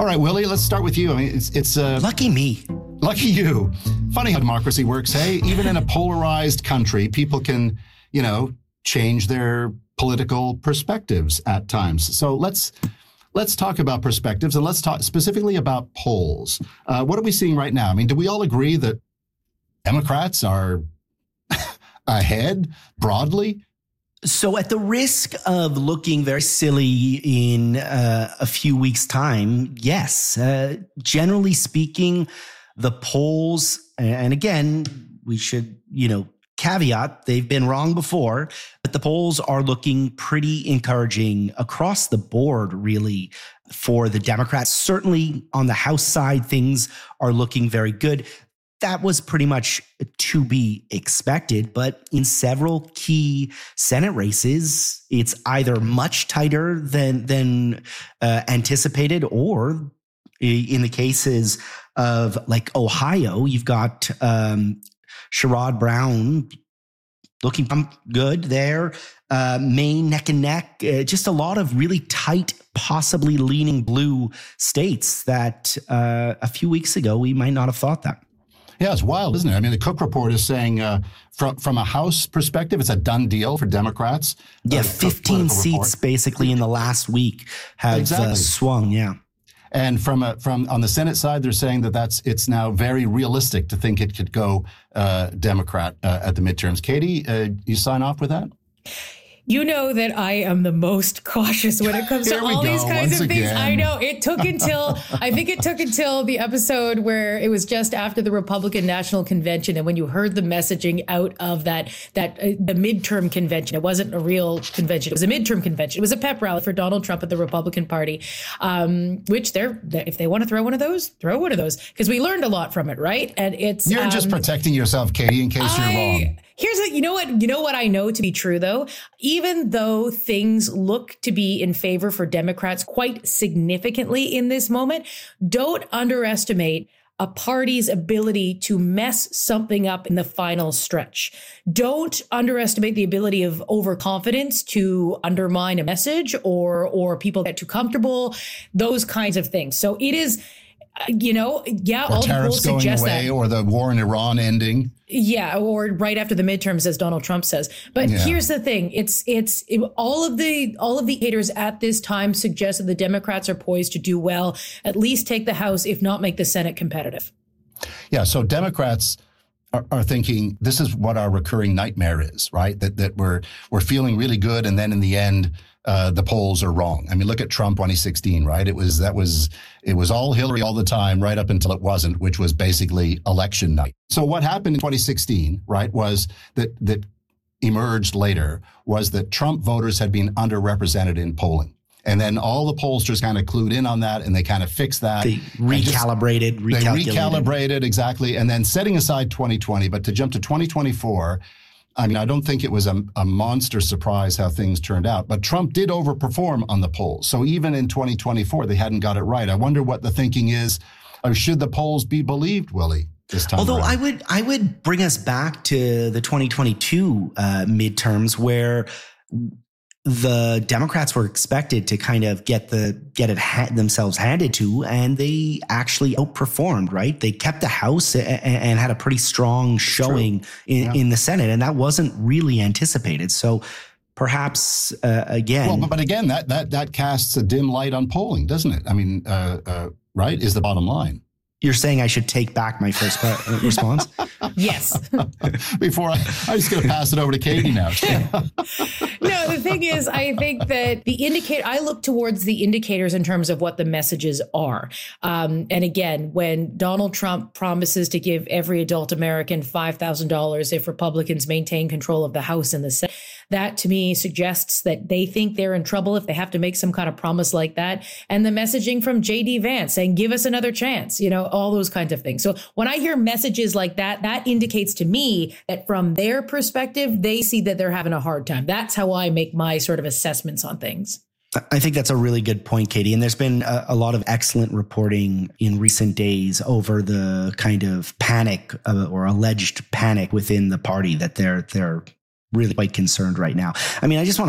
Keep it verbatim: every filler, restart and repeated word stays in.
All right, Willie, let's start with you. I mean, it's it's uh, lucky me. Lucky you. Funny how democracy works, hey? Even in a polarized country, people can, you know, change their political perspectives at times. So let's let's talk about perspectives, and let's talk specifically about polls. Uh, what are we seeing right now? I mean, do we all agree that Democrats are ahead broadly? So at the risk of looking very silly in uh, a few weeks' time, yes. Uh, generally speaking, the polls, and again, we should, you know, caveat, they've been wrong before, but the polls are looking pretty encouraging across the board, really, for the Democrats. Certainly on the House side, things are looking very good. That was pretty much to be expected, but in several key Senate races, it's either much tighter than than uh, anticipated, or in the cases of like Ohio, you've got um, Sherrod Brown looking good there. Uh, Maine neck and neck, uh, just a lot of really tight, possibly leaning blue states that uh, a few weeks ago we might not have thought that. Yeah, it's wild, isn't it? I mean, the Cook report is saying uh, from from a House perspective, it's a done deal for Democrats. Yeah, uh, fifteen seats report. basically in the last week have exactly. uh, swung. Yeah, and from a, from on the Senate side, they're saying that that's it's now very realistic to think it could go uh, Democrat uh, at the midterms. Katie, uh, you sign off with that? You know that I am the most cautious when it comes to all these kinds of things. I know it took until, I think it took until the episode where it was just after the Republican National Convention. And when you heard the messaging out of that, that uh, the midterm convention, it wasn't a real convention. It was a midterm convention. It was a pep rally for Donald Trump at the Republican Party, um, which they're, if they want to throw one of those, throw one of those, because we learned a lot from it, right? And it's, you're um, just protecting yourself, Katie, in case I, you're wrong. Here's what, you know what, you know what I know to be true, though? Even though things look to be in favor for Democrats quite significantly in this moment, don't underestimate a party's ability to mess something up in the final stretch. Don't underestimate the ability of overconfidence to undermine a message or, or people get too comfortable, those kinds of things. So it is, you know, yeah, or all the polls going suggest away, that. Or the war in Iran ending. Yeah, or right after the midterms, as Donald Trump says. But yeah. Here's the thing: it's it's it, all of the all of the haters at this time suggest that the Democrats are poised to do well, at least take the House, if not make the Senate competitive. Yeah. So Democrats are, are thinking this is what our recurring nightmare is, right? That that we're we're feeling really good, and then in the end, uh, the polls are wrong. I mean, look at Trump twenty sixteen, right? It was that was it was all Hillary all the time, right up until it wasn't, which was basically election night. So what happened in twenty sixteen, right, was that that emerged later was that Trump voters had been underrepresented in polling. And then all the pollsters kind of clued in on that, and they kind of fixed that. They recalibrated, just, They recalibrated, exactly. And then setting aside twenty twenty, but to jump to twenty twenty-four, I mean, I don't think it was a, a monster surprise how things turned out. But Trump did overperform on the polls. So even in twenty twenty-four, they hadn't got it right. I wonder what the thinking is. Or should the polls be believed, Willie, this time Although around? I would, I would bring us back to the twenty twenty-two uh, midterms, where the Democrats were expected to kind of get the get it ha- themselves handed to, and they actually outperformed. Right, they kept the House and, and had a pretty strong showing in, yeah. in the Senate, and that wasn't really anticipated. So perhaps uh, again, well, but, but again, that that that casts a dim light on polling, doesn't it? I mean, uh, uh, right? Is the bottom line. You're saying I should take back my first part, response? Yes. Before I, I'm just going to pass it over to Katie now. No, the thing is, I think that the indicator, I look towards the indicators in terms of what the messages are. Um, and again, when Donald Trump promises to give every adult American five thousand dollars if Republicans maintain control of the House and the Senate, that to me suggests that they think they're in trouble if they have to make some kind of promise like that. And the messaging from J D Vance saying, give us another chance, you know, all those kinds of things. So when I hear messages like that, that indicates to me that from their perspective, they see that they're having a hard time. That's how I make my sort of assessments on things. I think that's a really good point, Katie. And there's been a, a lot of excellent reporting in recent days over the kind of panic uh, or alleged panic within the party that they're they're really quite concerned right now. I mean, I just want to